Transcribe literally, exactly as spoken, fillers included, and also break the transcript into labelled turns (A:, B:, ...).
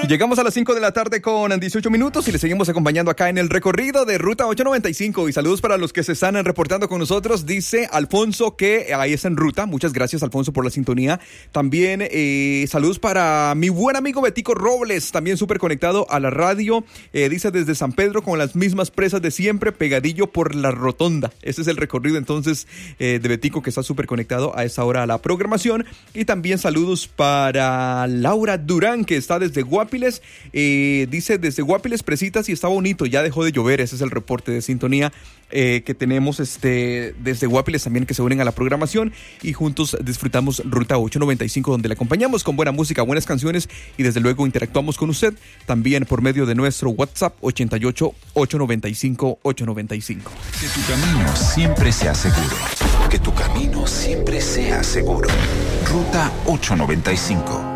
A: Llegamos a las cinco de la tarde con dieciocho minutos y le seguimos acompañando acá en el recorrido de Ruta ochocientos noventa y cinco. Y saludos para los que se están reportando con nosotros. Dice Alfonso que ahí está en ruta. Muchas gracias, Alfonso, por la sintonía. También eh, saludos para mi buen amigo Betico Robles, también súper conectado a la radio. Eh, dice desde San Pedro con las mismas presas de siempre, pegadillo por la rotonda. Ese es el recorrido entonces eh, de Betico, que está súper conectado a esa hora a la programación. Y también saludos para Laura Durán, que está desde Guapiles. Eh, dice desde Guapiles, Presitas, y está bonito, ya dejó de llover. Ese es el reporte de sintonía eh, que tenemos este, desde Guapiles también, que se unen a la programación y juntos disfrutamos Ruta ochocientos noventa y cinco, donde le acompañamos con buena música, buenas canciones y desde luego interactuamos con usted también por medio de nuestro WhatsApp ochenta y ocho, ochocientos noventa y cinco, ochocientos noventa y cinco.
B: Que tu camino siempre sea seguro. Que tu camino siempre sea seguro. Ruta ochocientos noventa y cinco.